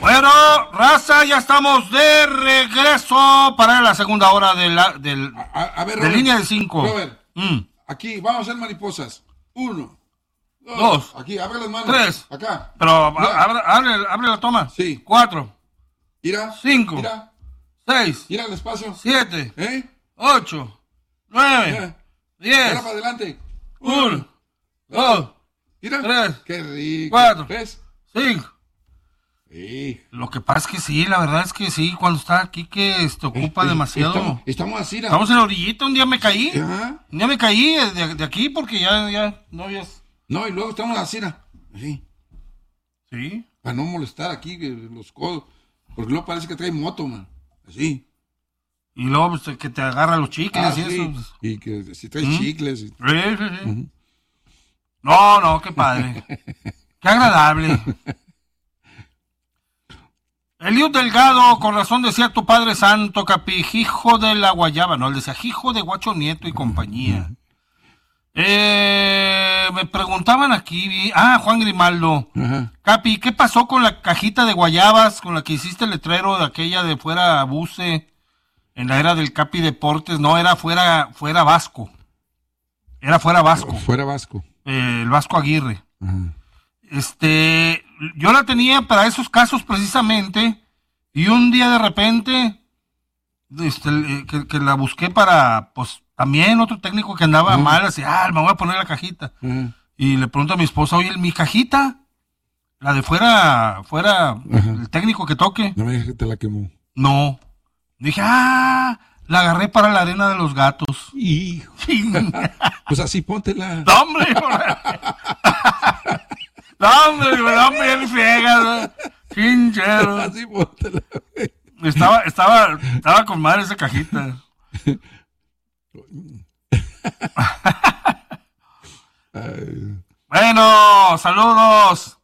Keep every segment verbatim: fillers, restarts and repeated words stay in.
Bueno, raza, ya estamos de regreso para la segunda hora de la del, a, a ver, de Robert, línea de cinco. Robert, Mm. aquí vamos a hacer mariposas. Uno, dos, Dos. Aquí, abre las manos. Tres. Acá. Pero Mira. abre, abre, abre la toma. Sí. Cuatro, Mira. Cinco. Mira. seis, Mira el espacio. siete, ¿Eh? ocho, nueve, Mira. diez, Mira para adelante. uno, dos, Mira. tres, Qué rico. cuatro. ¿Ves? cinco. Sí. Lo que pasa es que sí, la verdad es que sí, cuando está aquí que este, ocupa Eh, eh, demasiado. Estamos, estamos así. ¿no? Estamos en la orillita, un día me caí. Ajá. Un día me caí de, de aquí porque ya, ya, no habías. No, y luego estamos así. ¿no? Así. Sí. Para no molestar aquí que los codos. Porque luego parece que trae moto, man. Así. Y luego pues, que te agarra los chicles Ah, y sí. eso. pues. Y que si trae ¿Mm? chicles. y- Sí, sí, sí. Ujú. No, no, qué padre. Qué agradable. Eliud Delgado, con razón decía tu padre santo, capi, hijo de la guayaba, no, él decía hijo de Guacho Nieto y compañía. Eh, me preguntaban aquí, ah, Juan Grimaldo, Ajá. capi, ¿qué pasó con la cajita de guayabas con la que hiciste el letrero de aquella de fuera Buse en la era del Capi Deportes? No, era fuera, fuera Vasco, era fuera Vasco, Fuera Vasco. eh, el Vasco Aguirre. Ajá. Este, yo la tenía para esos casos precisamente, y un día de repente, este, eh, que, que la busqué para, pues, también otro técnico que andaba Ajá. mal, así, ah, me voy a poner la cajita. Ajá. Y le pregunto a mi esposa, oye, mi cajita, la de fuera, fuera, Ajá. el técnico que toque. No me digas que te la quemó. No. Dije, ah, la agarré para la arena de los gatos. Hijo. Pues así póntela. No, hombre, no, hombre, no, hombre, ya ni friegas, pinchero. Así póntela. Estaba, estaba, estaba con madre esa cajita. Ay, Bueno, saludos.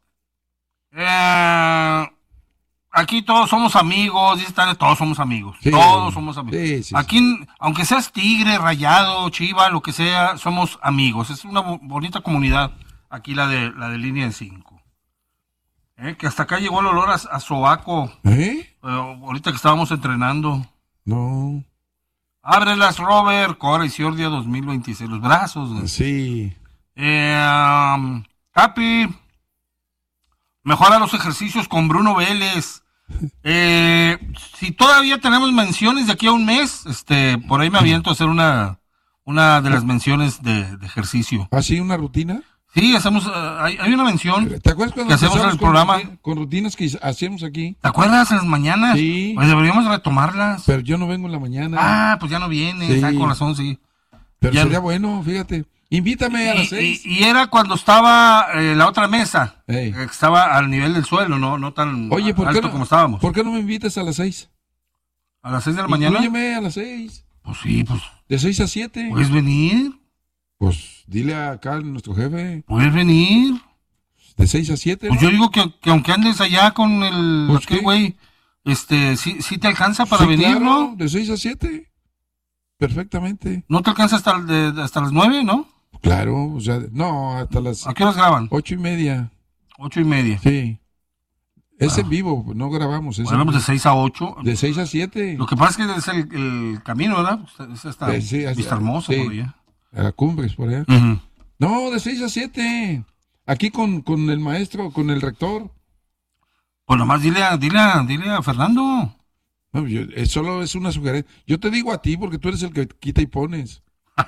Eh, aquí todos somos amigos, dice Tania, todos somos amigos. Sí. Todos somos amigos. Sí, sí, sí. Aquí, aunque seas tigre, rayado, chiva, lo que sea, somos amigos. Es una bo- bonita comunidad, aquí la de la de línea de cinco. Eh, que hasta acá llegó el olor a, a sobaco, ¿Eh? eh, ahorita que estábamos entrenando. No. Ábrelas, Robert, Cora y Ciordia dos mil veintiséis. Los brazos. güey. Sí. Eh, um, Capi, mejora los ejercicios con Bruno Vélez. Eh, si todavía tenemos menciones de aquí a un mes, este, por ahí me aviento a hacer una, una de las menciones de, de ejercicio. ¿Así una rutina? Sí, hacemos, uh, hay, hay una mención. ¿Te acuerdas cuando ¿Qué hacemos en empezamos el con programa? ruti- Con rutinas que hacíamos aquí. ¿Te acuerdas en las mañanas? Sí. Pues deberíamos retomarlas. Pero yo no vengo en la mañana. Ah, pues ya no viene, Sí. ah, con razón, sí. Pero ya sería no. bueno, fíjate. Invítame a las Y, seis. y- y era cuando estaba eh, la otra mesa, Ey. eh, que estaba al nivel del suelo, no, no tan Oye, ¿por qué, alto no, como estábamos. ¿por qué no me invitas a las seis? A las seis de la mañana. Inclúyeme a las seis. Pues sí, pues De seis a siete. puedes venir, Pues dile acá a nuestro jefe. puedes venir. De seis a siete. Pues ¿no? yo digo que, que aunque andes allá con el ¿Pues aquel qué? güey, este, sí, sí te alcanza para Sí, venir, claro, ¿no? De seis a siete. Perfectamente. No te alcanza hasta, el de- hasta las nueve, ¿no? Claro, o sea, no, hasta las ¿A qué horas graban? ocho y media. Ocho y media. Sí. Es Ah. en vivo, no grabamos. Es Bueno, en pues de vivo. seis a ocho. De seis a siete. Lo que pasa es que es el, el camino, ¿verdad? Es hasta Eh, sí, así- Vista Hermosa sí. por allá. A Cumbres, por allá. Ujú. No, de seis a siete. Aquí con, con el maestro, con el rector. Pues nomás dile a, dile a, dile a Fernando. No, yo, es solo es una sugerencia. Yo te digo a ti porque tú eres el que quita y pones.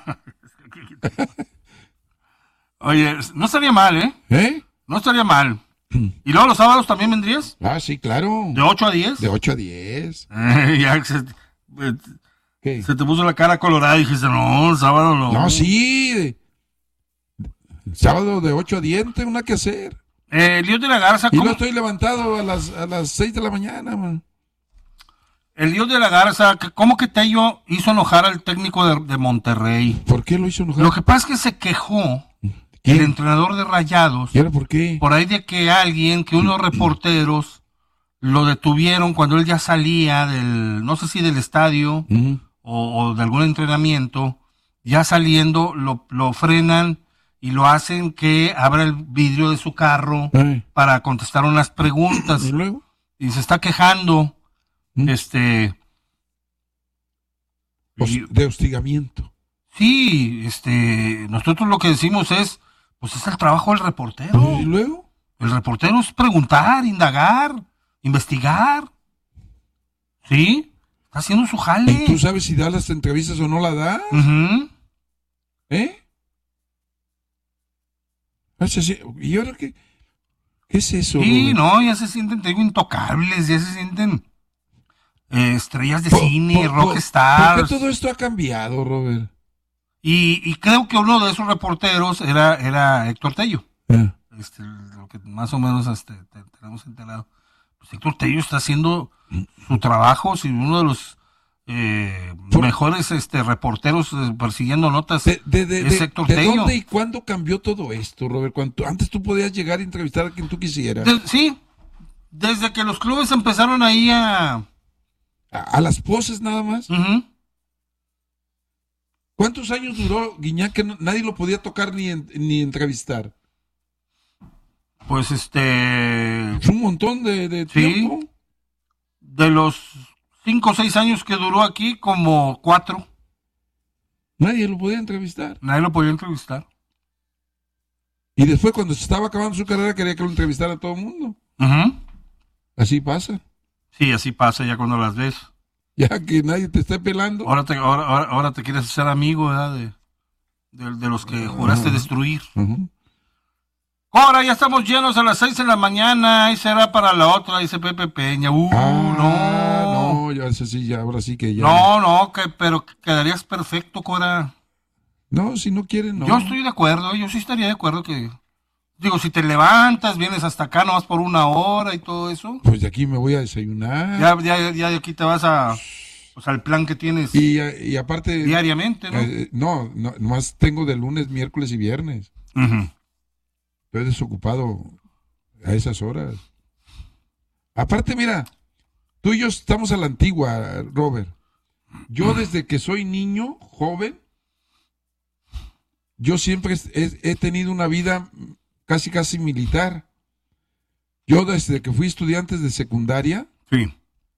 Oye, no estaría mal, ¿eh? ¿Eh? No estaría mal. ¿Y luego los sábados también vendrías? Ah, sí, claro. ¿De ocho a diez? De ocho a diez. Eh, ya se, eh, ¿Qué? se te puso la cara colorada y dijiste, no, el sábado no. No, sí. de- Sábado de ocho a diez, no tengo nada que hacer. Eh, el Dios de la Garza, Y ¿cómo? no estoy levantado a las, a las seis de la mañana, man. El Dios de la Garza, que- ¿cómo que Tello hizo enojar al técnico de, de Monterrey? ¿Por qué lo hizo enojar? Lo que pasa es que se quejó ¿Quién? el entrenador de Rayados ¿Y ahora por qué? por ahí de que alguien, que unos reporteros lo detuvieron cuando él ya salía del, no sé si del estadio Ujú. o, o de algún entrenamiento, ya saliendo lo, lo frenan y lo hacen que abra el vidrio de su carro Ay, para contestar unas preguntas. ¿y luego? y se está quejando, ¿Mm? este... Hos- de hostigamiento. Sí, este, nosotros lo que decimos es, pues es el trabajo del reportero. ¿Y luego? El reportero es preguntar, indagar, investigar. ¿Sí? Está haciendo su jale. ¿Y tú sabes si da las entrevistas o no la da? Ujú. ¿Eh? Es así. ¿Y ahora qué? ¿Qué es eso? Sí, Robert? no, ya se sienten, te digo, intocables, ya se sienten eh, estrellas de Por- cine, por- por- rockstars. ¿Por qué todo esto ha cambiado, Robert? Y, y creo que uno de esos reporteros era, era Héctor Tello. Ah. Este, lo que más o menos este, te- tenemos enterado. Pues Héctor Tello está haciendo su trabajo, si uno de los eh, Por- mejores este, reporteros eh, persiguiendo notas ¿De, de, de, es de- Héctor de Tello. dónde y cuándo cambió todo esto, Robert? Cuando, antes tú podías llegar a entrevistar a quien tú quisieras. De- sí, desde que los clubes empezaron ahí a... A, a las poses nada más. Ujú. ¿Cuántos años duró Guiñac que no- nadie lo podía tocar ni, en- ni entrevistar? Pues este... Fue un montón de, de Sí. tiempo. De los cinco o seis años que duró aquí, como cuatro. Nadie lo podía entrevistar. Nadie lo podía entrevistar. Y después, cuando se estaba acabando su carrera, quería que lo entrevistara a todo el mundo. Ujú. Así pasa. Sí, así pasa ya cuando las ves. Ya que nadie te esté pelando. Ahora te, ahora, ahora, ahora te quieres hacer amigo, ¿verdad? De, de, de los que juraste destruir. Ujú. Ahora ya estamos llenos a las seis de la mañana. Ahí será para la otra, dice Pepe Peña. Uh, Ah, no. no, ya sé, sí, ya, ahora sí que ya. No, no, que, pero quedarías perfecto, Cora. No, si no quieren, no. Yo estoy de acuerdo, yo sí estaría de acuerdo que... Digo, si te levantas, vienes hasta acá nomás por una hora y todo eso. Pues de aquí me voy a desayunar. Ya, ya, ya de aquí te vas a... Pues al plan que tienes Y, y aparte. diariamente, ¿no? eh, no, no, nomás tengo de lunes, miércoles y viernes. Ujú. Estoy desocupado a esas horas. Aparte, mira, tú y yo estamos a la antigua, Robert. Yo desde que soy niño, joven, yo siempre he, he tenido una vida casi casi militar. Yo desde que fui estudiante de secundaria, Sí.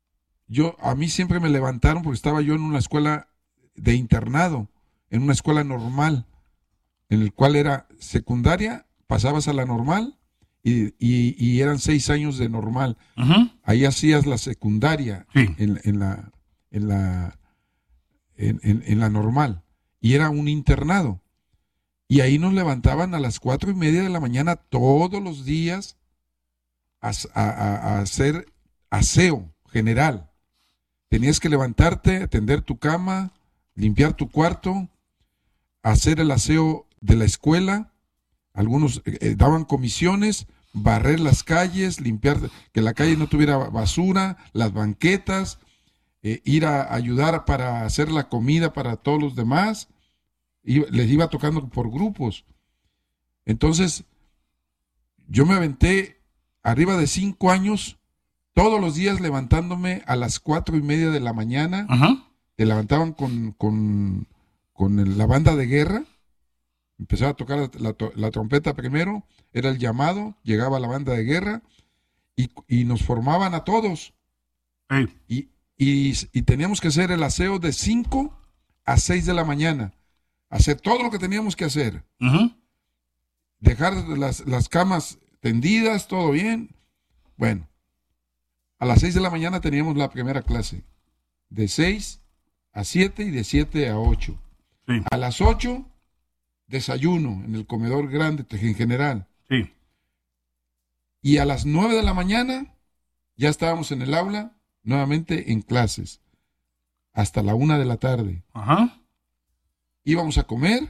yo a mí siempre me levantaron porque estaba yo en una escuela de internado, en una escuela normal, en el cual era secundaria, pasabas a la normal y, y- y eran seis años de normal. Ujú. Ahí hacías la secundaria Sí. en, en la en la en, en- en la normal y era un internado. Y ahí nos levantaban a las cuatro y media de la mañana todos los días a, a- a- a hacer aseo general. Tenías que levantarte, atender tu cama, limpiar tu cuarto, hacer el aseo de la escuela. Algunos eh, eh, daban comisiones, barrer las calles, limpiar, que la calle no tuviera basura, las banquetas, eh, ir a ayudar para hacer la comida para todos los demás. Iba- les iba tocando por grupos. Entonces, yo me aventé arriba de cinco años, todos los días levantándome a las cuatro y media de la mañana. Ujú. Te levantaban con, con, con el- la banda de guerra. Empezaba a tocar la, la to- la trompeta primero, era el llamado, llegaba la banda de guerra y, y nos formaban a todos. Sí. Y, y, y teníamos que hacer el aseo de cinco a seis de la mañana. Hacer todo lo que teníamos que hacer. Ujú. Dejar las, las camas tendidas, todo bien. Bueno, a las seis de la mañana teníamos la primera clase. De seis a siete y de siete a ocho. Sí. A las ocho, desayuno en el comedor grande en general. Sí. Y a las nueve de la mañana ya estábamos en el aula, nuevamente en clases. Hasta la una de la tarde. Ajá. Íbamos a comer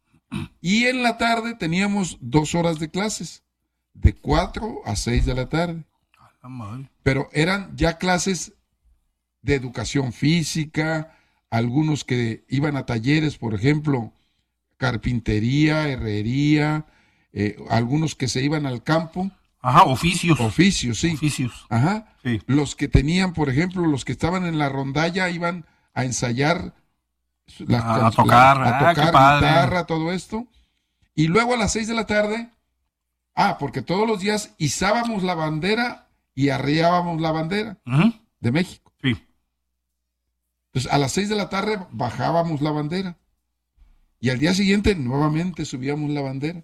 y en la tarde teníamos dos horas de clases, de cuatro a seis de la tarde. A la madre. Pero eran ya clases de educación física, algunos que iban a talleres, por ejemplo, carpintería, herrería, eh, algunos que se iban al campo, Ajá, oficios. oficios, sí. Oficios. Ajá. Sí. Los que tenían, por ejemplo, los que estaban en la rondalla iban a ensayar las A- a can- tocar, la- a ah, qué tocar padre. guitarra, todo esto. Y luego a las seis de la tarde, ah, porque todos los días izábamos la bandera y arriábamos la bandera Ujú. de México. Sí. Entonces, a las seis de la tarde bajábamos la bandera. Y al día siguiente nuevamente subíamos la bandera.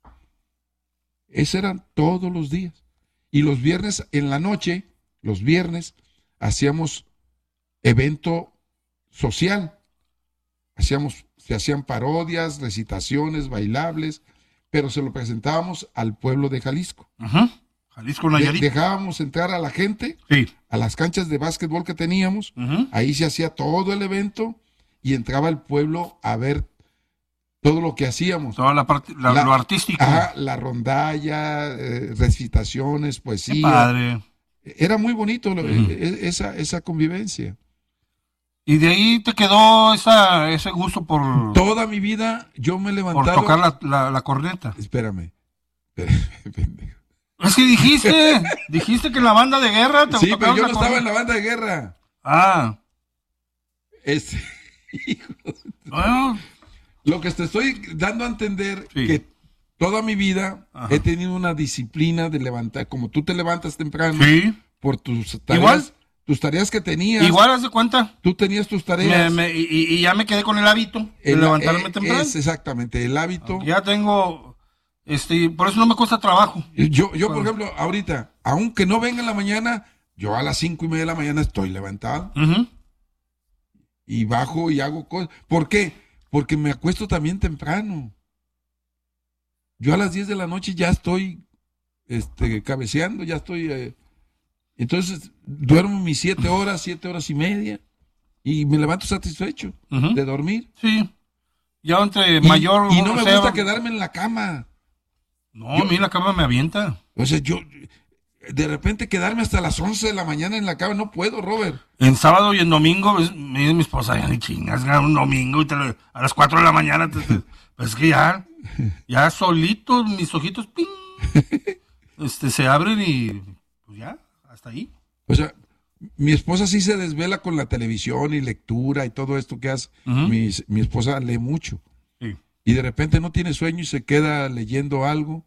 Esos eran todos los días. Y los viernes en la noche, los viernes, hacíamos evento social. Hacíamos, se hacían parodias, recitaciones, bailables, pero se lo presentábamos al pueblo de Jalisco. Ujú. Jalisco, De- Nayarit. dejábamos entrar a la gente Sí. a las canchas de básquetbol que teníamos. Ujú. Ahí se hacía todo el evento y entraba el pueblo a ver todo lo que hacíamos. Toda la parte, la- La- lo artístico. Ajá, la rondalla, eh, recitaciones, Qué poesía. padre. Era muy bonito lo- Ujú. eh, esa, esa convivencia. Y de ahí te quedó esa, ese gusto por, Toda mi vida yo me he por levantado. tocar la, la, la corneta. Espérame. Espérame, pendejo. Es que dijiste, dijiste que en la banda de guerra te Sí, pero tocaron yo la no estaba en corneta. la banda de guerra. Ah, Es, hijo, bueno, lo que te estoy dando a entender Sí. que toda mi vida Ajá. he tenido una disciplina de levantar, como tú te levantas temprano sí. por tus tareas, Igual. tus tareas que tenías, Igual haz de cuenta. tú tenías tus Me- tareas. me- y, y- y ya me quedé con el hábito de El- levantarme eh, temprano. Es exactamente el hábito. Ya tengo, este, por eso no me cuesta trabajo. Yo, yo por Bueno. ejemplo, ahorita, aunque no venga en la mañana, yo a las cinco y media de la mañana estoy levantado Ujú. y bajo y hago cosas. ¿Por qué? Porque me acuesto también temprano. Yo a las diez de la noche ya estoy este, cabeceando, ya estoy... eh, entonces duermo mis siete horas, siete horas y media y me levanto satisfecho Ujú. de dormir. Sí. Ya entre Y, mayor. y no o me sea, gusta quedarme en la cama. No, yo- a mí la cama me avienta. O sea, yo de repente quedarme hasta las once de la mañana en la cama, no puedo, Robert. En sábado y en domingo, pues, me dice mi esposa, ya ni chingas, ya un domingo y te lo- a las cuatro de la mañana, te- te- pues es que ya, ya solitos mis ojitos, ping, este, se abren y pues ya, hasta ahí. O sea, mi esposa sí se desvela con la televisión y lectura y todo esto que hace. Ujú. mi, mi esposa lee mucho. Sí. Y de repente no tiene sueño y se queda leyendo algo.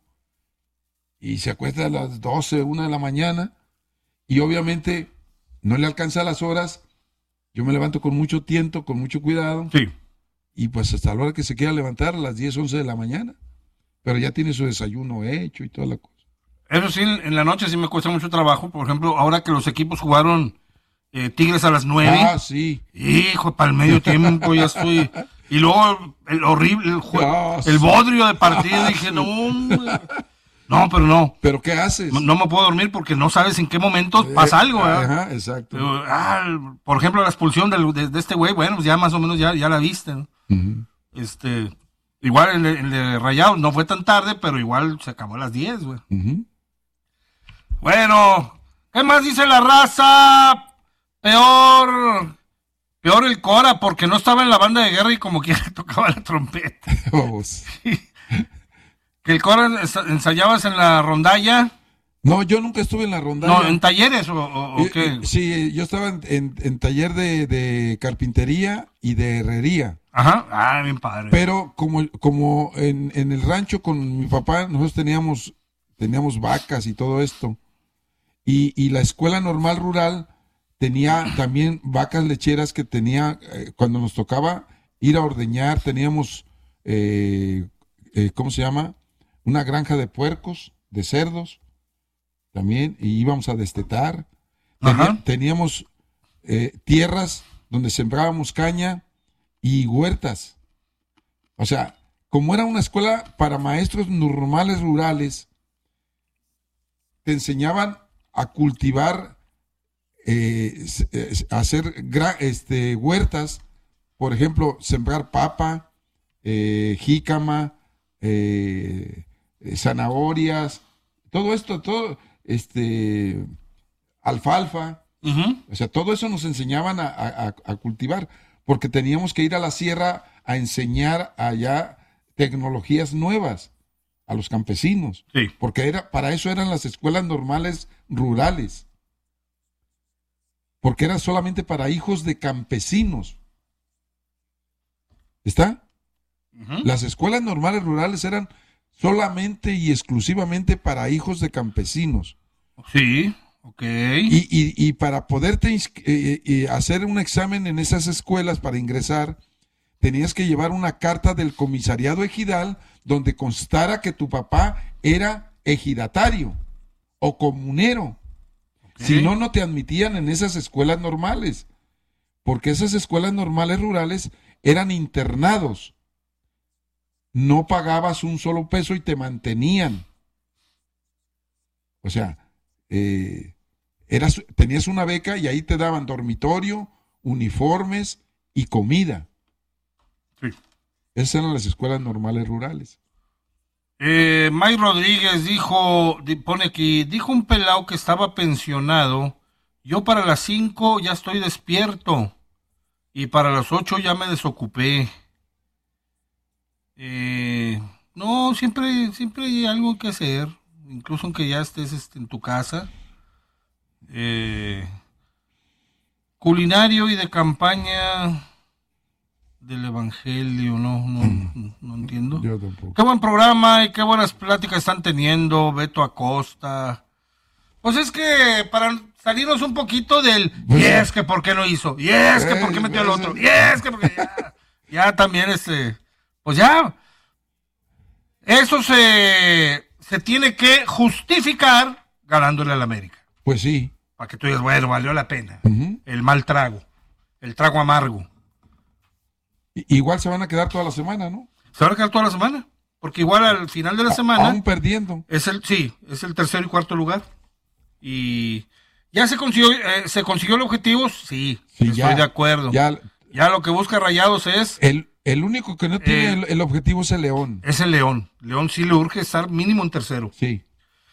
Y se acuesta a las doce, una de la mañana. Y obviamente no le alcanza las horas. Yo me levanto con mucho tiento, con mucho cuidado. Sí. Y pues hasta la hora que se quiera levantar, a las diez, once de la mañana. Pero ya tiene su desayuno hecho y toda la cosa. Eso sí, en en la noche sí me cuesta mucho trabajo. Por ejemplo, ahora que los equipos jugaron eh, Tigres a las nueve. Ah, sí. Hijo, para el medio tiempo ya estoy. Y luego el horrible, el, jue- Ah, el sí. bodrio de partido. Dije, no, hombre. No, pero no. ¿Pero qué haces? No me puedo dormir porque no sabes en qué momento pasa algo, ¿verdad? Ajá, exacto. Pero, ah, el- por ejemplo, la expulsión del- de, de este güey, bueno, pues ya más o menos ya, ya la viste, ¿no? Ujú. Este, igual el, de- el de Rayados no fue tan tarde, pero igual se acabó a las diez, güey. Ujú. Bueno, ¿qué más dice la raza? Peor, peor el Cora, porque no estaba en la banda de guerra y como quiera tocaba la trompeta. Vamos. Que el Cora ens- ensayabas en la rondalla, No, yo nunca estuve en la rondalla. no, en talleres o, o- o Eh, qué. eh, Sí, eh, yo estaba en, en- en taller de, de carpintería y de herrería. Ajá, ah, bien padre. Pero como, como en, en el rancho con mi papá, nosotros teníamos, teníamos vacas y todo esto. Y, y la escuela normal rural tenía también vacas lecheras que tenía, eh, cuando nos tocaba ir a ordeñar, teníamos, eh, eh, ¿cómo se llama? Una granja de puercos, de cerdos, también, y íbamos a destetar. Tenía- Ajá. teníamos eh, tierras donde sembrábamos caña y huertas. O sea, como era una escuela para maestros normales rurales, te enseñaban a cultivar, eh, s- eh, a hacer gra- este, huertas, por ejemplo, sembrar papa, eh, jícama, eh, eh, zanahorias, todo esto, todo, este, alfalfa. Ujú. O sea, todo eso nos enseñaban a, a- a- a cultivar, porque teníamos que ir a la sierra a enseñar allá tecnologías nuevas a los campesinos, Sí. porque era, para eso eran las escuelas normales rurales, porque era solamente para hijos de campesinos. ¿Está? Ujú. Las escuelas normales rurales eran solamente y exclusivamente para hijos de campesinos. Sí, Ok. Y, y, y para poderte inscri- eh, eh, hacer un examen en esas escuelas para ingresar, tenías que llevar una carta del comisariado ejidal donde constara que tu papá era ejidatario o comunero. Okay. Si no, no te admitían en esas escuelas normales, porque esas escuelas normales rurales eran internados. No pagabas un solo peso y te mantenían. O sea, eh, eras, tenías una beca y ahí te daban dormitorio, uniformes y comida. Sí. Esas eran las escuelas normales rurales. Eh, May Rodríguez dijo, di- pone aquí, dijo un pelao que estaba pensionado, yo para las cinco ya estoy despierto y para las ocho ya me desocupé. Eh, no, siempre, siempre hay algo que hacer, incluso aunque ya estés este, en tu casa. Eh, culinario y de campaña del evangelio, no, no, no entiendo. Yo tampoco. Qué buen programa y qué buenas pláticas están teniendo Beto Acosta. Pues es que para salirnos un poquito del y es que por qué no hizo, y es que por qué metió al otro, y es que porque ya, ya también este, pues ya, eso se, se tiene que justificar ganándole al América. Pues sí. Para que tú digas, bueno, valió la pena. Uh-huh. El mal trago, el trago amargo. Igual se van a quedar toda la semana, ¿no? Se van a quedar toda la semana, porque igual al final de la semana... Aún perdiendo. Es el, sí, es el tercer y cuarto lugar. Y ya se consiguió, eh, se consiguió el objetivo, sí, sí estoy ya, de acuerdo. Ya, ya lo que busca Rayados es... El, el único que no tiene eh, el, el objetivo es el León. Es el León. León sí le urge estar mínimo en tercero. Sí.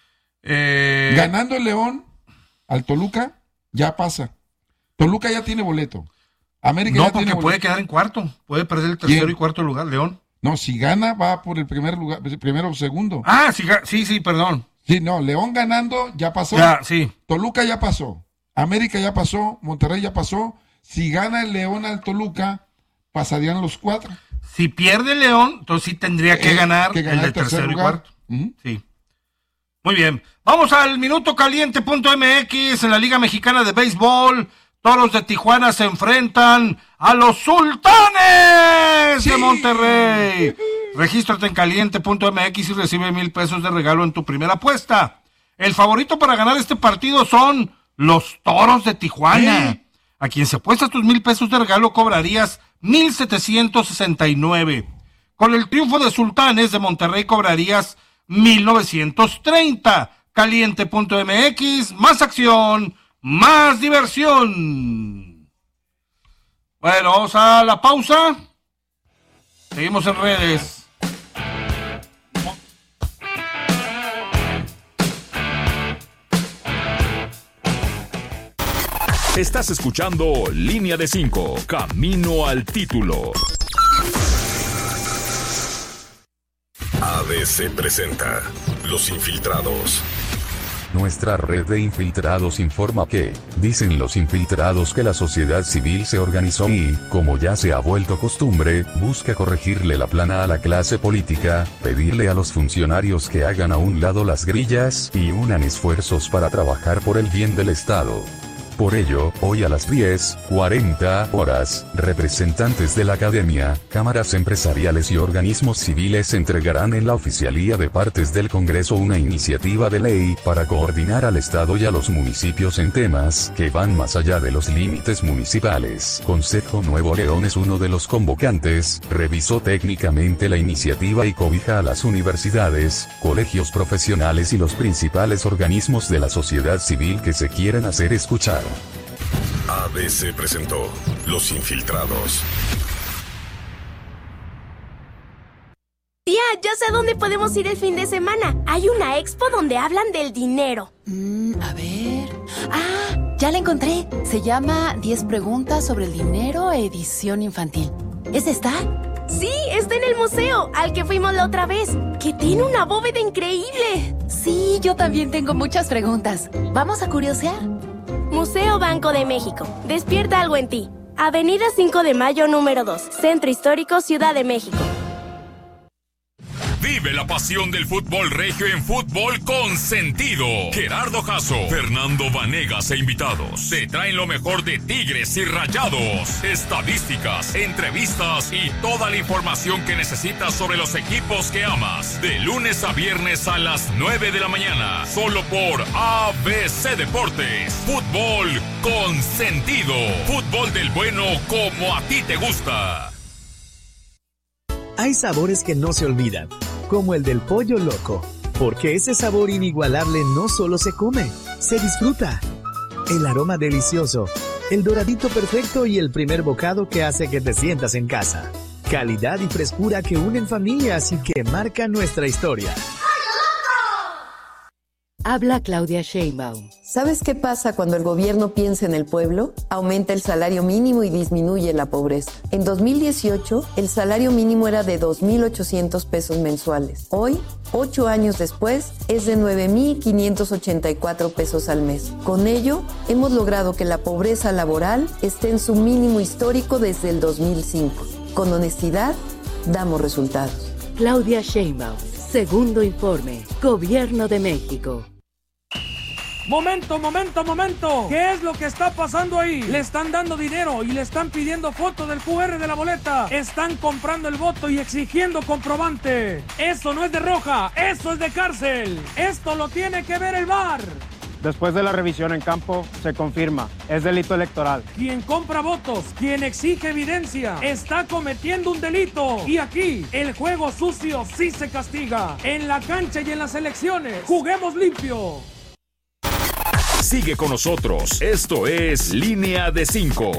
Eh, Ganando el León al Toluca, ya pasa. Toluca ya tiene boleto. América no, ya porque tiene puede boleto. quedar en cuarto. Puede perder el tercero ¿Quién? y cuarto lugar, León. No, si gana, va por el primer lugar, primero o segundo. Ah, sí, sí, sí, perdón. Sí, no, León ganando, ya pasó. Ya, sí. Toluca ya pasó. América ya pasó. Monterrey ya pasó. Si gana el León al Toluca, pasarían los cuatro. Si pierde el León, entonces sí tendría que, Eh, ganar, que ganar el de el tercer tercero y lugar. cuarto. Uh-huh. Sí. Muy bien. Vamos al minuto caliente punto m x en la Liga Mexicana de Béisbol. Toros de Tijuana se enfrentan a los Sultanes Sí. de Monterrey. Regístrate en caliente punto m x y recibe mil pesos de regalo en tu primera apuesta. El favorito para ganar este partido son los Toros de Tijuana. ¿Eh? A quien se apuestas tus mil pesos de regalo cobrarías mil setecientos sesenta y nueve. Con el triunfo de Sultanes de Monterrey cobrarías mil novecientos treinta. caliente punto m x, más acción, más diversión. Bueno, vamos a la pausa. Seguimos en redes. Estás escuchando Línea de cinco, Camino al Título. A B C presenta Los Infiltrados. Nuestra red de infiltrados informa que, dicen los infiltrados que la sociedad civil se organizó y, como ya se ha vuelto costumbre, busca corregirle la plana a la clase política, pedirle a los funcionarios que hagan a un lado las grillas y unan esfuerzos para trabajar por el bien del Estado. Por ello, hoy a las diez cuarenta horas, representantes de la academia, cámaras empresariales y organismos civiles entregarán en la Oficialía de Partes del Congreso una iniciativa de ley para coordinar al Estado y a los municipios en temas que van más allá de los límites municipales. Consejo Nuevo León es uno de los convocantes, revisó técnicamente la iniciativa y cobija a las universidades, colegios profesionales y los principales organismos de la sociedad civil que se quieren hacer escuchar. A B C presentó Los Infiltrados. Tía, ya sé a dónde podemos ir el fin de semana. Hay una expo donde hablan del dinero. Mm, a ver... Ah, ya la encontré. Se llama diez preguntas sobre el dinero, edición infantil. ¿Es esta? Sí, está en el museo, al que fuimos la otra vez, que tiene una bóveda increíble. Sí, yo también tengo muchas preguntas. ¿Vamos a curiosear? Museo Banco de México. Despierta algo en ti. Avenida cinco de Mayo número dos, Centro Histórico, Ciudad de México. Vive la pasión del fútbol regio en Fútbol con Sentido. Gerardo Jasso, Fernando Vanegas e invitados te traen lo mejor de Tigres y Rayados, estadísticas, entrevistas y toda la información que necesitas sobre los equipos que amas. De lunes a viernes a las nueve de la mañana, solo por A B C Deportes. Fútbol con Sentido. Fútbol del bueno como a ti te gusta. Hay sabores que no se olvidan, como el del pollo loco, porque ese sabor inigualable no solo se come, se disfruta. El aroma delicioso, el doradito perfecto y el primer bocado que hace que te sientas en casa. Calidad y frescura que unen familias y que marcan nuestra historia. Habla Claudia Sheinbaum. ¿Sabes qué pasa cuando el gobierno piensa en el pueblo? Aumenta el salario mínimo y disminuye la pobreza. En dos mil dieciocho, el salario mínimo era de dos mil ochocientos pesos mensuales. Hoy, ocho años después, es de nueve mil quinientos ochenta y cuatro pesos al mes. Con ello, hemos logrado que la pobreza laboral esté en su mínimo histórico desde el dos mil cinco. Con honestidad, damos resultados. Claudia Sheinbaum. Segundo informe. Gobierno de México. Momento, momento, momento. ¿Qué es lo que está pasando ahí? Le están dando dinero y le están pidiendo foto del Q R de la boleta. Están comprando el voto y exigiendo comprobante. Eso no es de roja, eso es de cárcel. Esto lo tiene que ver el V A R. Después de la revisión en campo, se confirma, es delito electoral. Quien compra votos, quien exige evidencia, está cometiendo un delito. Y aquí, el juego sucio sí se castiga. En la cancha y en las elecciones, juguemos limpio. Sigue con nosotros, esto es Línea de cinco.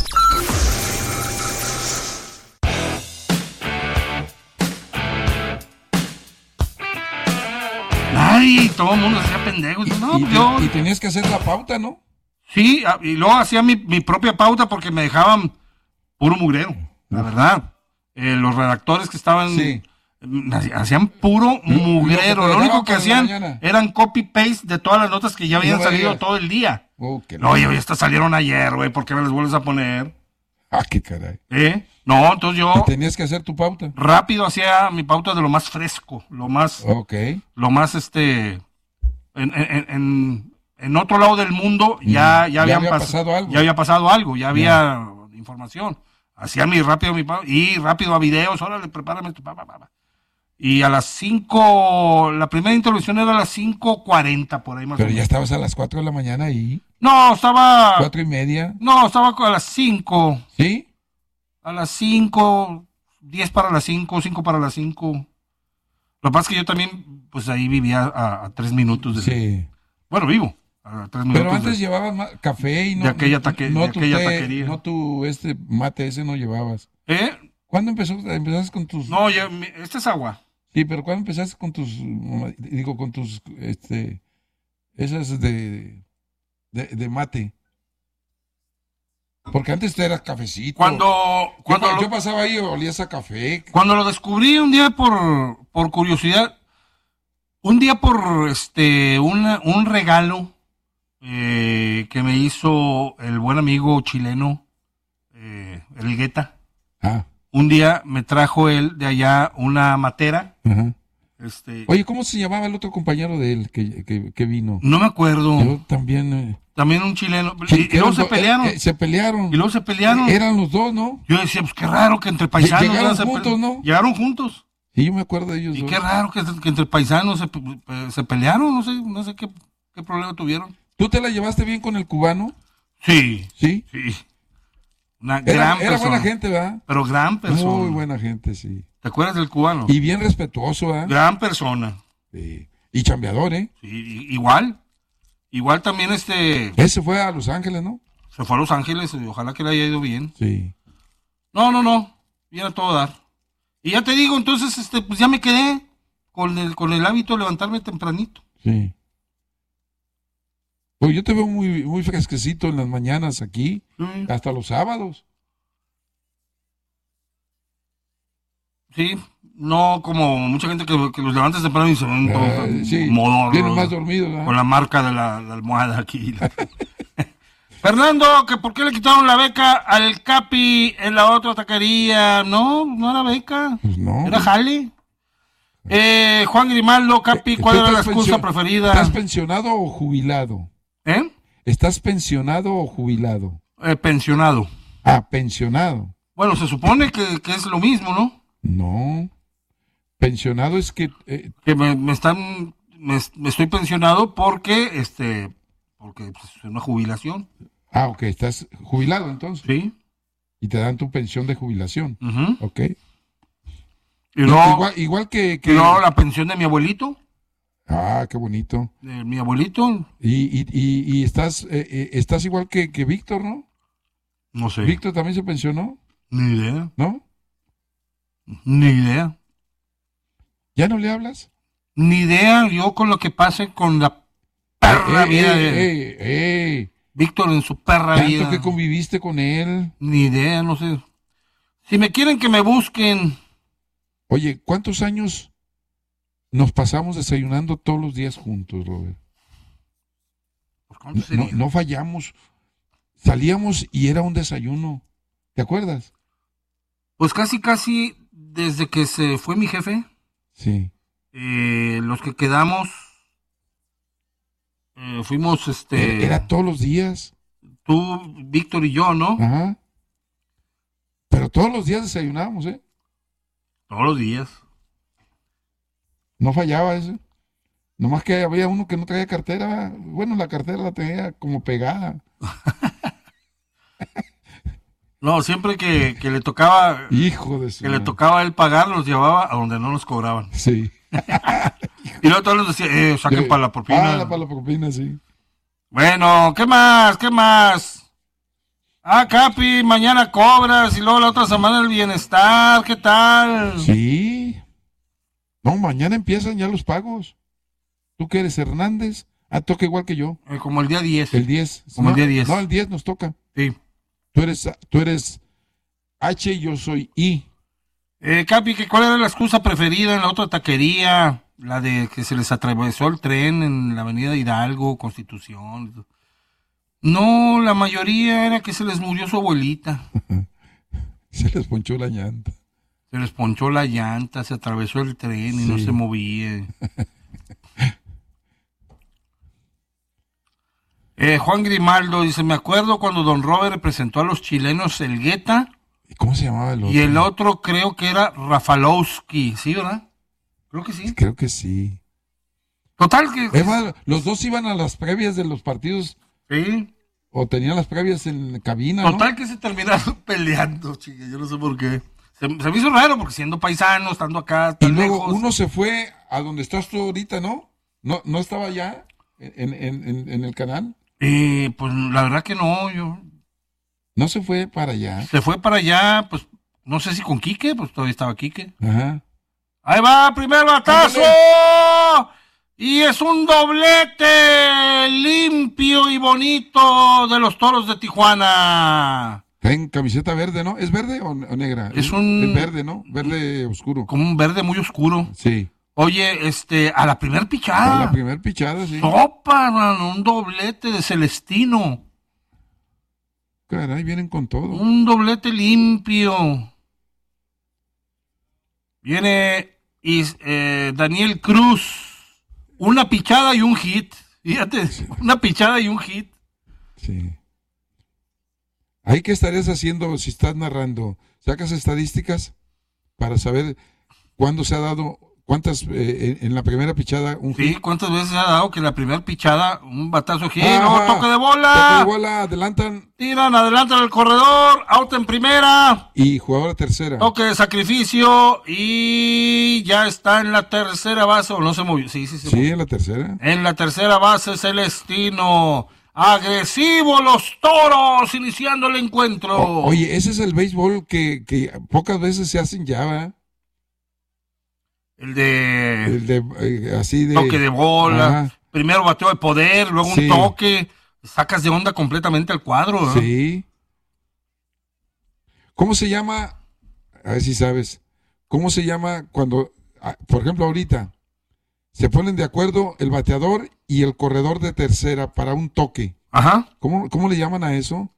Ay, todo el mundo hacía pendejos. No, y, yo... y tenías que hacer la pauta, ¿no? Sí, y luego hacía mi, mi propia pauta porque me dejaban puro mugrero, la verdad. Eh, los redactores que estaban... Sí. Hacían puro mugrero. Lo, lo único que hacían eran copy-paste de todas las notas que ya habían no salido veas. todo el día. Oh, no, oye, estas salieron ayer, güey, ¿por qué me las vuelves a poner? Ah, qué caray. ¿Eh? No, entonces yo... Tenías que hacer tu pauta. Rápido hacía mi pauta de lo más fresco, lo más... Ok. Lo más, este... En, en, en, en otro lado del mundo ya, ya, ya habían había pas pasado algo. Ya había pasado algo, ya había yeah. información. Hacía mi rápido mi pauta y rápido a videos, órale, prepárame tu papá, papá. Y a las cinco, la primera intervención era a las cinco cuarenta, por ahí más Pero o menos. ya estabas a las cuatro de la mañana ahí. No, estaba... ¿Cuatro y media? No, estaba a las cinco. ¿Sí? A las cinco, diez para las cinco, cinco para las cinco. Lo que pasa es que yo también, pues ahí vivía a, a tres minutos de... Sí. Bueno, vivo. A tres minutos Pero antes de, llevabas más café y no... De aquella, taque, no de aquella té, taquería. No tu, este mate ese no llevabas. ¿Eh? ¿Cuándo empezó, empezaste con tus...? No, ya, este es agua. Sí, pero ¿cuándo empezaste con tus, digo, con tus, este, esas de, de, de mate? Porque antes era cafecito. Cuando, cuando yo, lo, yo pasaba ahí y olías a café. Cuando lo descubrí un día por, por curiosidad, un día por, este, una, un regalo eh, que me hizo el buen amigo chileno, eh, el Guetta. Ah. Un día me trajo él de allá una matera. Ajá. Este, Oye, ¿cómo se llamaba el otro compañero de él que, que, que vino? No me acuerdo. Yo también. Eh, también un chileno. Y, y luego se pelearon. Eh, eh, se pelearon. Y luego se pelearon. Eran los dos, ¿no? Yo decía, pues qué raro que entre paisanos. Llegaron se juntos, pe- ¿no? Llegaron juntos. Sí, yo me acuerdo de ellos. Y dos. qué raro que, que entre paisanos se, se pelearon. No sé, no sé qué, qué problema tuvieron. ¿Tú te la llevaste bien con el cubano? Sí. ¿Sí? Sí. Una Era, gran era persona. buena gente, ¿verdad? Pero gran persona. Muy buena gente, sí. ¿Te acuerdas del cubano? Y bien respetuoso, ¿verdad? Gran persona. Sí. Y chambeador, ¿eh? Sí, igual. Igual también este... Ese fue a Los Ángeles, ¿no? Se fue a Los Ángeles y ojalá que le haya ido bien. Sí. No, no, no. Viene a todo dar. Y ya te digo, entonces, este, pues ya me quedé con el, con el hábito de levantarme tempranito. Sí. Pues yo te veo muy, muy fresquecito en las mañanas aquí, Sí. hasta los sábados. Sí, no como mucha gente que, que los levantas temprano y se ven todos Eh, sí. modorros, Vienen más dormidos, ¿verdad? con la marca de la, la almohada aquí. Fernando, que por qué le quitaron la beca al Capi en la otra taquería. No, no era beca. Pues no. Era jale. Eh, Juan Grimaldo, Capi, ¿cuál era la excusa preferida? ¿Estás pensionado o jubilado? ¿Eh? ¿Estás pensionado o jubilado? Eh, pensionado. Ah, pensionado. Bueno, se supone que, que es lo mismo, ¿no? No. Pensionado es que... Eh, que me, me están... Me, me estoy pensionado porque, este... Porque pues, es una jubilación. Ah, ok. ¿Estás jubilado entonces? Sí. Y te dan tu pensión de jubilación. Uh-huh. Ok. Y luego, igual, igual que, que... Y luego la pensión de mi abuelito. Ah, qué bonito. De mi abuelito. Y, y, y, y estás eh, eh, estás igual que, que Víctor, ¿no? No sé. ¿Víctor también se pensionó? Ni idea. ¿No? Ni idea. ¿Ya no le hablas? Ni idea yo con lo que pase con la perra eh, vida eh, de eh, eh. Víctor en su perra Tanto vida. que conviviste con él. Ni idea, no sé. Si me quieren que me busquen. Oye, ¿cuántos años nos pasamos desayunando todos los días juntos, Robert? No, no fallamos. Salíamos y era un desayuno. ¿Te acuerdas? Pues casi, casi desde que se fue mi jefe. Sí. Eh, los que quedamos eh, fuimos, este... Era, era todos los días. Tú, Víctor y yo, ¿no? Ajá. Pero todos los días desayunábamos, ¿eh? Todos los días. No fallaba eso. Nomás que había uno que no traía cartera. Bueno, la cartera la tenía como pegada. No, siempre que, que le tocaba... Hijo de su... Que le tocaba a él pagar, los llevaba a donde no nos cobraban. Sí. Y luego todos les decía, eh, saquen sí. para la propina. Ah, para la propina, sí. Bueno, ¿qué más? ¿Qué más? Ah, Capi, mañana cobras y luego la otra semana el bienestar, ¿qué tal? Sí. No, mañana empiezan ya los pagos. ¿Tú qué eres, Hernández? Ah, toca igual que yo. Eh, como el día diez. El diez. Como no, el día diez. No, el diez nos toca. Sí. Tú eres, tú eres H y yo soy I. Eh, Capi, ¿que ¿cuál era la excusa preferida en la otra taquería? La de que se les atravesó el tren en la avenida Hidalgo, Constitución. No, la mayoría era que se les murió su abuelita. Se les ponchó la llanta. Se les ponchó la llanta, se atravesó el tren y sí. No se movía. eh, Juan Grimaldo dice, me acuerdo cuando don Robert presentó a los chilenos el Guetta. ¿Cómo se llamaba el otro? Y el otro creo que era Rafalowski, ¿sí, verdad? Creo que sí. Creo que sí. Total que... Eva, los dos iban a las previas de los partidos. Sí. O tenían las previas en cabina, Total ¿no? que se terminaron peleando, chica, yo no sé por qué. Se, se me hizo raro porque siendo paisano, estando acá tan y luego lejos. Uno se fue a donde estás tú ahorita, ¿no? ¿No, no estaba allá en, en, en, en el canal? Eh, pues la verdad que no, yo... ¿No se fue para allá? Se fue para allá, pues, no sé si con Quique, pues todavía estaba Quique. Ajá. Ahí va, primer batazo. Y es un doblete limpio y bonito de los Toros de Tijuana. En camiseta verde, ¿no? ¿Es verde o, o negra? Es un... Es verde, ¿no? Verde oscuro. Como un verde muy oscuro. Sí. Oye, este, a la primer pichada. A la primer pichada, sí. Sopa, mano, un doblete de Celestino. Caray, vienen con todo. Un doblete limpio. Viene y, eh, Daniel Cruz. Una pichada y un hit. Fíjate, sí. Una pichada y un hit. Sí. ¿Ahí qué estarías haciendo si estás narrando? ¿Sacas estadísticas para saber cuándo se ha dado, cuántas eh, en la primera pichada un hit? Sí, cuántas veces se ha dado que la primera pichada, un batazo hit, ah, no, toque de bola. Toque de bola, adelantan. Tiran, adelantan el corredor, out en primera. Y jugador a tercera. Toque de sacrificio y ya está en la tercera base, o no se movió. Sí, sí, sí. Sí, en la tercera. En la tercera base, Celestino. Agresivo los Toros, iniciando el encuentro. O, oye, ese es el béisbol que, que pocas veces se hacen ya, ¿verdad? El de... El de, eh, así de... Toque de bola, ajá. Primero bateo de poder, luego sí. un toque, sacas de onda completamente el cuadro, ¿no? Sí. ¿Cómo se llama? A ver si sabes. ¿Cómo se llama cuando, por ejemplo, ahorita, se ponen de acuerdo el bateador y el corredor de tercera para un toque? Ajá. ¿Cómo, cómo le llaman a eso?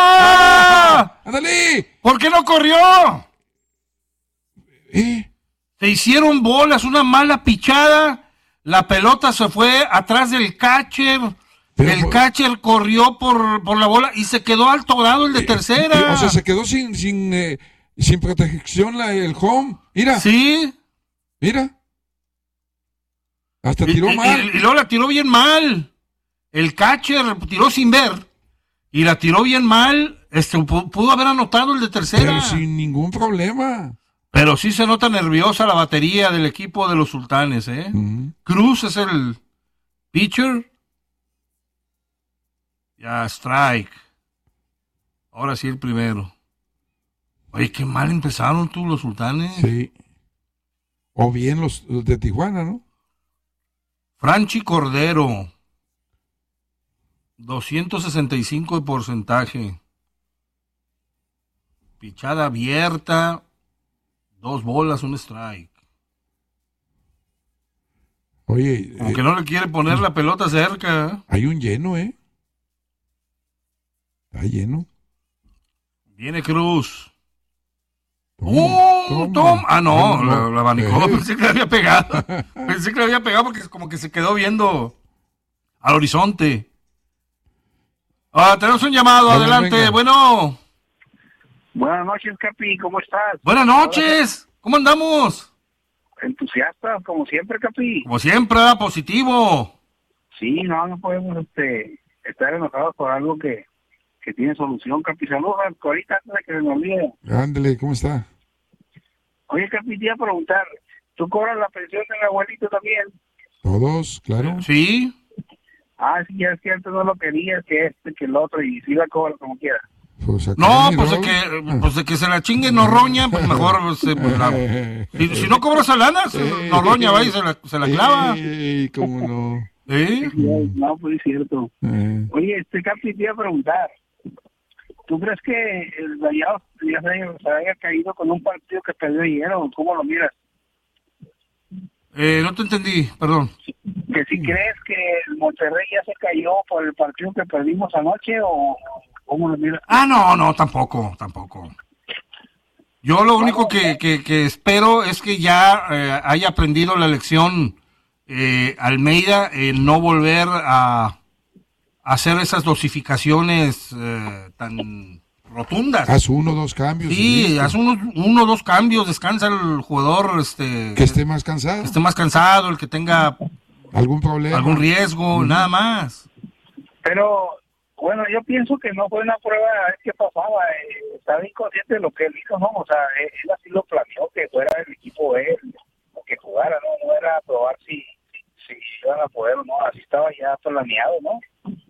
¡Ah! ¡Ándale! ¿Por qué no corrió? ¿Eh? Se hicieron bolas, una mala pichada, la pelota se fue atrás del catcher, pero, el catcher corrió por, por la bola y se quedó atorado el de tercera. Eh, o sea, se quedó sin sin eh, sin protección la, el home. Mira. Sí. Mira. Hasta tiró y, mal. Y, y luego la tiró bien mal. El catcher tiró sin ver y la tiró bien mal. Este, pudo haber anotado el de tercera. Pero sin ningún problema. Pero sí se nota nerviosa la batería del equipo de los Sultanes, ¿eh? Uh-huh. Cruz es el pitcher. Ya, strike. Ahora sí el primero. Oye, qué mal empezaron tú los Sultanes. Sí. O bien los, los de Tijuana, ¿no? Franchi Cordero. doscientos sesenta y cinco de porcentaje. Pichada abierta. Dos bolas, un strike. Oye. Aunque eh, no le quiere poner la pelota cerca. Hay un lleno, ¿eh? Está lleno. Viene Cruz. Toma, ¡Oh! toma. Toma. Ah, no, Ay, la, no. la abanicó. Eh. Pensé que le había pegado. Pensé que le había pegado porque como que se quedó viendo al horizonte. Ah, tenemos un llamado. Venga, Adelante. venga. Bueno. Buenas noches, Capi, ¿cómo estás? Buenas noches. ¿Cómo andamos? Entusiasta, como siempre, Capi. Como siempre, positivo. Sí, no, no podemos este, estar enojados por algo que, que tiene solución, Capi. Saludos ahorita antes de que se me olvide. Ándale, ¿cómo está? Oye, Capi, te iba a preguntar, ¿tú cobras la pensión del abuelito también? Todos, claro. Sí. Ah, sí, ya es que antes no lo querías, que este, que el otro, y sí la cobra como quiera. Pues no, pues de, que, pues de que se la chingue Noroña, pues mejor pues, pues, la, si, si no cobra esa lana, Noroña va y se la, se la clava. Ey, ¿cómo no? ¿Eh? No, pues es cierto. Eh. Oye, este Capi, te iba a preguntar, ¿tú crees que el Rayados ya se, se haya caído con un partido que perdió ayer o cómo lo miras? Eh, no te entendí, perdón. ¿Que si crees que el Monterrey ya se cayó por el partido que perdimos anoche o cómo lo miras? Ah, no, no, tampoco, tampoco. Yo lo único que, que, que espero es que ya eh, haya aprendido la lección eh, Almeida en no volver a, a hacer esas dosificaciones eh, tan rotundas. Haz uno o dos cambios. Sí, haz uno, uno o dos cambios, descansa el jugador. este Que esté más cansado. Que esté más cansado, el que tenga algún problema. Algún riesgo, uh-huh. Nada más. Pero, bueno, yo pienso que no fue una prueba a ver qué pasaba. Eh, estaba inconsciente de lo que él hizo, ¿no? O sea, él, él así lo planeó, que fuera el equipo él, o que jugara, ¿no? No era probar si, si, si iban a poder o no. Así estaba ya planeado, ¿no?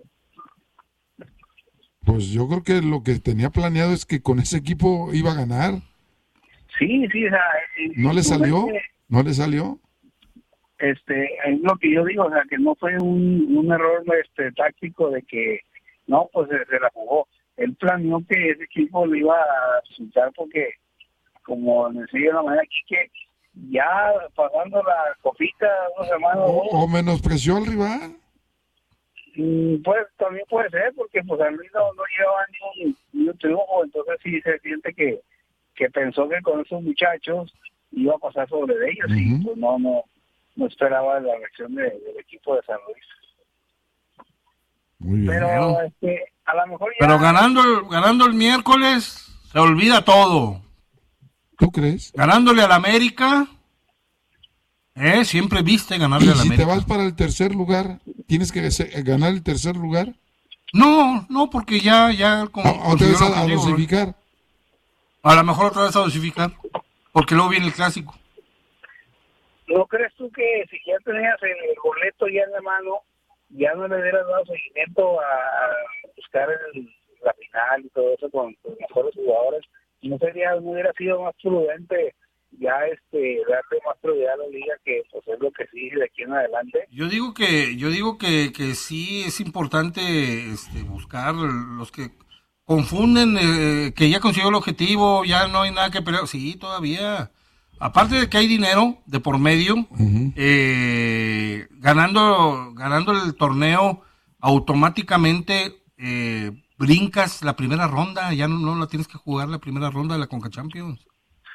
Pues yo creo que lo que tenía planeado es que con ese equipo iba a ganar. Sí, sí, o sea... ¿No le salió? ¿No le salió? Este, es lo que yo digo, o sea, que no fue un, un error este táctico de que, no, pues se, se la jugó. Él planeó que ese equipo lo iba a resultar porque, como decía la manera aquí, que ya pasando la copita, una semana... O, o menospreció al rival. Pues también puede ser, porque pues San Luis no, no lleva ni, ni un triunfo, entonces sí se siente que, que pensó que con esos muchachos iba a pasar sobre ellos, uh-huh. Y pues no, no, no esperaba la reacción de, del equipo de San Luis. Muy bien. Pero este, a lo mejor ya... Pero ganando el, ganando el miércoles se olvida todo. ¿Tú crees? Ganándole al América... Eh, siempre viste ganarle ¿Y a la si América? te vas para el tercer lugar, tienes que ganar el tercer lugar? No, no, porque ya, ya... Con, ¿A, otra vez a, a dosificar? A lo mejor otra vez a dosificar, porque luego viene el clásico. ¿No crees tú que si ya tenías el boleto ya en la mano, ya no le hubieras dado seguimiento a buscar el, la final y todo eso con los mejores jugadores? ¿No sería, no hubiera sido más prudente ya este darle más prioridad a la liga, que pues es lo que sigue de aquí en adelante? Yo digo que yo digo que, que sí es importante este, buscar los que confunden eh, que ya consiguió el objetivo, ya no hay nada que pelear. Sí, todavía, aparte de que hay dinero de por medio, uh-huh. eh, ganando ganando el torneo automáticamente eh, brincas la primera ronda, ya no, no la tienes que jugar la primera ronda de la Conca Champions.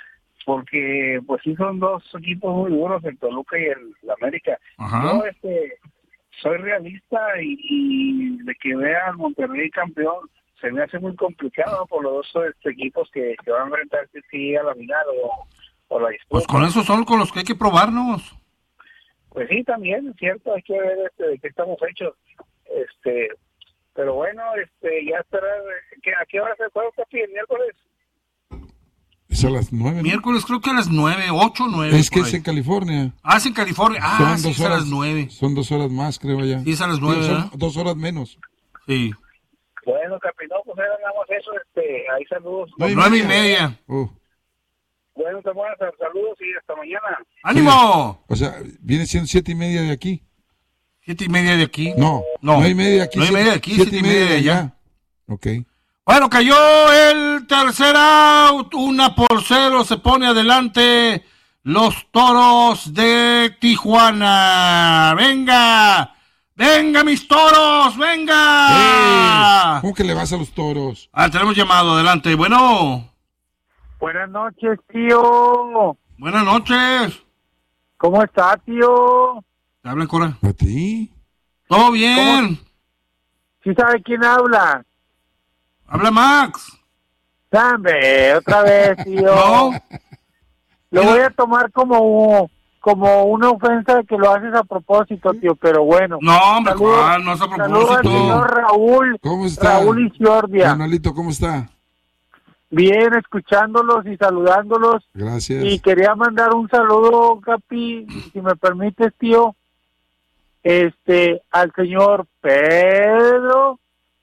porque pues sí son dos equipos muy duros, el Toluca y el, el América. Ajá. Yo este, soy realista y, y de que vea al Monterrey campeón se me hace muy complicado por los dos este, equipos que, que van a enfrentar si a la final o, o la disputa. Pues con esos son con los que hay que probarnos. Pues sí, también, es cierto, hay que ver este, de qué estamos hechos. Este, pero bueno, este, ya esperar, ¿qué, ¿a qué hora se juega, Capi, el miércoles? Es a las nueve. ¿no? Miércoles creo que a las nueve, ocho, nueve. Es que es en California. Ah, es en California. Ah, son sí, dos es horas, a las nueve. Son dos horas más, creo, allá. Sí, es a las nueve, sí, son ¿verdad? dos horas menos. Sí. Bueno, Capi, no, pues ahora nada más eso, este, ahí saludos. Nueve, nueve y media. Uh. Bueno, te voy a hacer saludos y hasta mañana. ¡Ánimo! O sea, viene siendo siete y media de aquí. Siete y media de aquí. No, no. nueve y media de aquí. Nueve y media de aquí, siete y media de allá. Ok. Bueno, cayó el tercer out, una por cero, se pone adelante los Toros de Tijuana. ¡Venga! ¡Venga, mis Toros! ¡Venga! Hey, ¿cómo que le vas a los Toros? Ah, tenemos llamado, adelante. Bueno. Buenas noches, tío. Buenas noches. ¿Cómo está, tío? ¿Te hablan, Cora? ¿A ti? ¿Todo bien? ¿Sí sabe quién habla? Habla Max. Dame, otra vez, tío. No. Lo voy a tomar como, como una ofensa de que lo haces a propósito, tío, pero bueno. No, hombre, Saludos, Juan, no es a propósito. Saludos al señor Raúl. ¿Cómo está? Raúl Isiordia. Manuelito, ¿cómo está? Bien, escuchándolos y saludándolos. Gracias. Y quería mandar un saludo, Capi, si me permites, tío, este, al señor Pedro,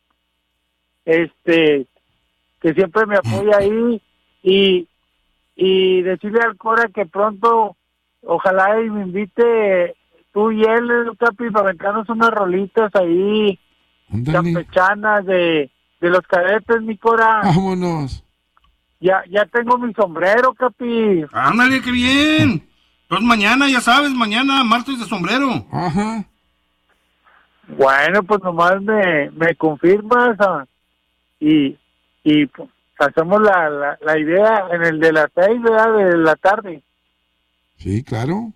este, que siempre me apoya ahí, y, y decirle al Cora que pronto, ojalá y me invite tú y él, Capi, para aventarnos unas rolitas ahí, Ándale. campechanas de, de los cadetes, mi Cora. Vámonos. Ya, ya tengo mi sombrero, Capi. Ándale, qué bien. Entonces mañana, ya sabes, mañana martes de sombrero. Ajá. Bueno, pues nomás me, me confirmas ah, y, y pues, hacemos la, la, la idea en el de las seis, ¿verdad? De la tarde. Sí, claro.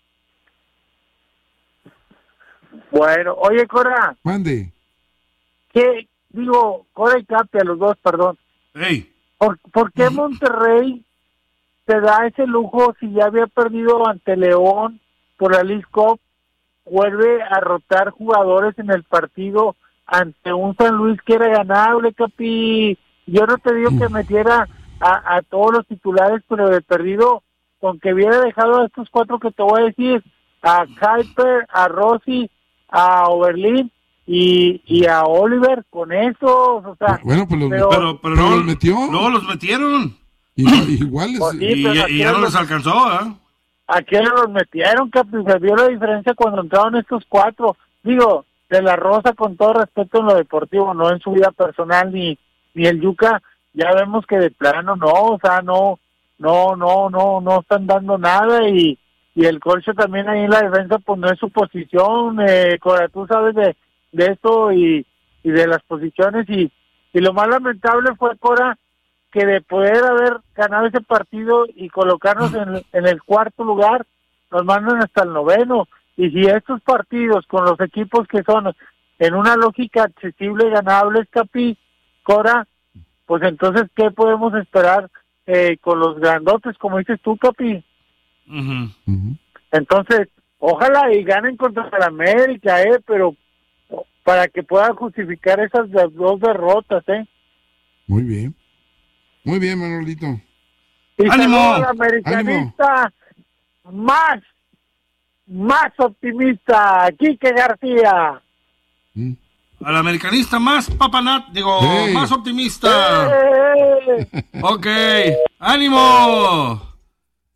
Bueno, oye, Cora. Mande. ¿Qué? Digo, Cora y Capi, a los dos, perdón. Hey. ¿Por, ¿Por qué Monterrey te da ese lujo si ya había perdido ante León por la League Cup? Vuelve a rotar jugadores en el partido ante un San Luis que era ganable, Capi. Yo no te digo que metiera a, a todos los titulares, pero de perdido, con que hubiera dejado a estos cuatro que te voy a decir, a Kuiper, a Rossi, a Oberlin y, y a Oliver, con eso, o sea... Bueno, pues los, pero, pero, pero no, los metió. No, los metieron. Y, iguales. Pues sí, y, y ya no les alcanzó, ¿eh? ¿A qué los metieron, Capi? Se vio la diferencia cuando entraron estos cuatro. Digo, de la Rosa, con todo respeto en lo deportivo, no en su vida personal, ni, ni el Yuca, ya vemos que de plano no, o sea, no, no, no, no, no están dando nada, y, y el Corcho también ahí en la defensa, pues no es su posición, eh, Cora, tú sabes de, de esto y, y de las posiciones, y, y lo más lamentable fue, Cora, que de poder haber ganado ese partido y colocarnos en, en el cuarto lugar, nos mandan hasta el noveno. Y si estos partidos con los equipos que son en una lógica accesible, ganables, Capi, Cora, pues entonces, ¿qué podemos esperar eh, con los grandotes, como dices tú, Capi? Uh-huh. Uh-huh. Entonces, ojalá y ganen contra el América, eh, pero para que puedan justificar esas dos derrotas, eh. Muy bien. Muy bien, Manuelito. Y ¡Ánimo! al americanista ¡Ánimo! más, más optimista, Quique García. ¿Mm? Al americanista más papanat, digo, hey. más optimista. ¡Eh! Ok, ánimo.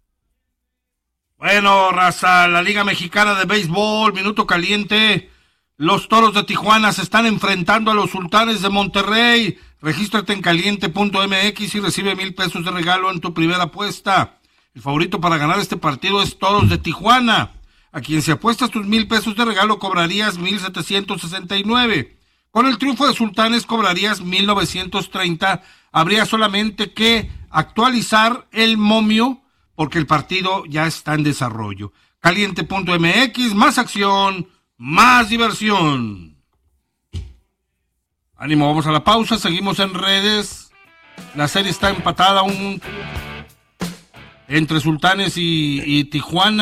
Bueno, raza, la Liga Mexicana de Béisbol, minuto caliente. Los Toros de Tijuana se están enfrentando a los Sultanes de Monterrey. Regístrate en caliente punto m x y recibe mil pesos de regalo en tu primera apuesta. El favorito para ganar este partido es Toros de Tijuana. A quien si apuestas tus mil pesos de regalo cobrarías mil setecientos sesenta y nueve. Con el triunfo de Sultanes cobrarías mil novecientos treinta. Habría solamente que actualizar el momio porque el partido ya está en desarrollo. Caliente punto M X, más acción, más diversión. Ánimo, vamos a la pausa, seguimos en redes. La serie está empatada un... entre Sultanes y, y Tijuana.